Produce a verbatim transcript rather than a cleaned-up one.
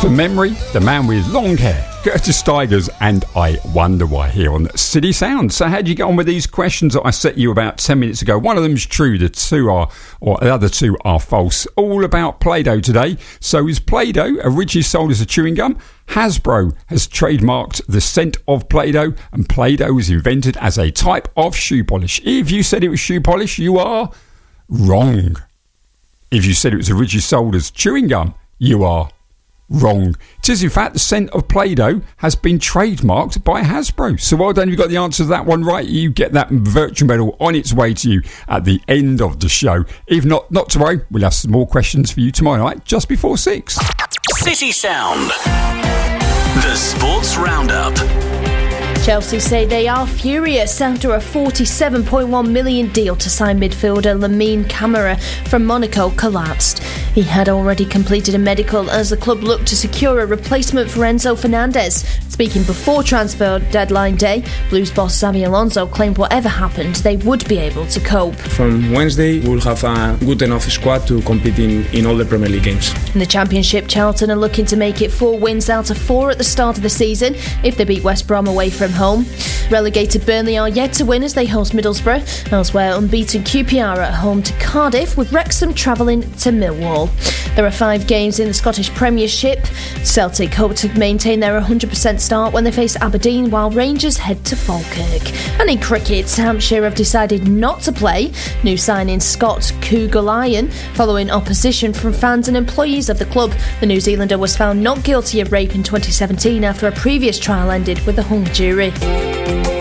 From memory, the man with long hair, Curtis Stigers, and I Wonder Why here on City Sound. So how'd you get on with these questions that I set you about ten minutes ago? One of them's true, the two are, or the other two are false. All about Play-Doh today. So is Play-Doh originally sold as a chewing gum? Hasbro has trademarked the scent of Play-Doh, and Play-Doh was invented as a type of shoe polish. If you said it was shoe polish, you are wrong. If you said it was originally sold as chewing gum, you are wrong. It is in fact the scent of Play-Doh has been trademarked by Hasbro. So well done, you got the answer to that one right. You get that virtual medal on its way to you at the end of the show. If not, not to worry, we'll have some more questions for you tomorrow night just before six. City Sound, the Sports Roundup. Chelsea say they are furious after a forty-seven point one million deal to sign midfielder Lamine Camara from Monaco collapsed. He had already completed a medical as the club looked to secure a replacement for Enzo Fernandez. Speaking before transfer deadline day, Blues boss Xabi Alonso claimed whatever happened, they would be able to cope. From Wednesday, we'll have a good enough squad to compete in, in all the Premier League games. In the Championship, Charlton are looking to make it four wins out of four at the start of the season if they beat West Brom away from home. Relegated Burnley are yet to win as they host Middlesbrough. Elsewhere, unbeaten Q P R at home to Cardiff, with Wrexham travelling to Millwall. There are five games in the Scottish Premiership. Celtic hope to maintain their one hundred percent start when they face Aberdeen, while Rangers head to Falkirk. And in cricket, Hampshire have decided not to play new signing Scott Kuggeleijn following opposition from fans and employees of the club. The New Zealander was found not guilty of rape in twenty seventeen after a previous trial ended with a hung jury.